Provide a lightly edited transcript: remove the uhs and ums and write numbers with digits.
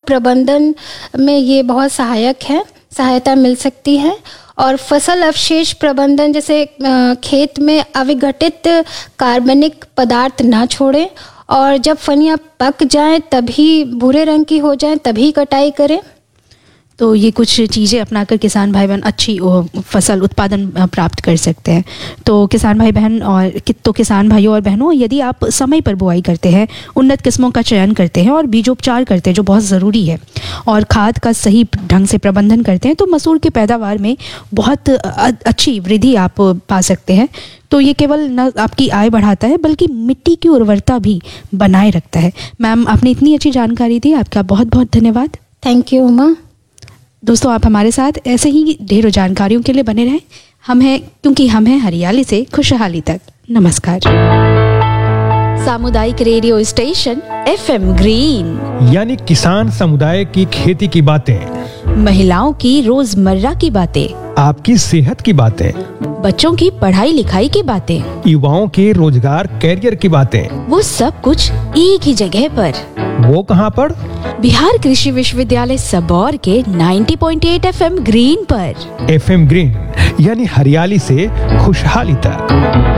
प्रबंधन में ये बहुत सहायता मिल सकती है। और फसल अवशेष प्रबंधन, जैसे खेत में अविघटित कार्बनिक पदार्थ ना छोड़ें, और जब फलियां पक जाएं, तभी भूरे रंग की हो जाएं, तभी कटाई करें। तो ये कुछ चीज़ें अपनाकर किसान भाई बहन अच्छी फसल उत्पादन प्राप्त कर सकते हैं। तो किसान भाइयों और बहनों, यदि आप समय पर बुआई करते हैं, उन्नत किस्मों का चयन करते हैं और बीजोपचार करते हैं, जो बहुत ज़रूरी है, और खाद का सही ढंग से प्रबंधन करते हैं, तो मसूर की पैदावार में बहुत अच्छी वृद्धि आप पा सकते हैं। तो ये केवल न आपकी आय बढ़ाता है, बल्कि मिट्टी की उर्वरता भी बनाए रखता है। मैम, आपने इतनी अच्छी जानकारी दी, आपका बहुत बहुत धन्यवाद। Thank you Uma. दोस्तों, आप हमारे साथ ऐसे ही ढेरों जानकारियों के लिए बने रहें। क्योंकि हम हैं हरियाली से खुशहाली तक। नमस्कार। सामुदायिक रेडियो स्टेशन FM ग्रीन, यानी किसान समुदाय की खेती की बातें, महिलाओं की रोजमर्रा की बातें, आपकी सेहत की बातें, बच्चों की पढ़ाई लिखाई की बातें, युवाओं के रोजगार कैरियर की बातें, वो सब कुछ एक ही जगह पर। वो कहाँ पर? बिहार कृषि विश्वविद्यालय सबौर के 90.8 FM ग्रीन पर। FM ग्रीन, यानी हरियाली से खुशहाली तक।